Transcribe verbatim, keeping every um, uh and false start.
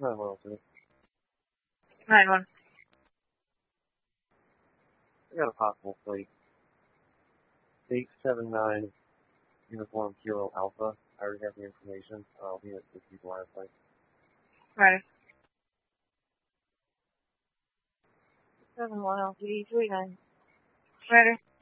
nine one oh two. nine one. I got a possible plate. eight seven nine Uniform Kilo Alpha. I already have the information. I'll be at fifty Live Plate. Ready. seven one oh three three nine. Ready.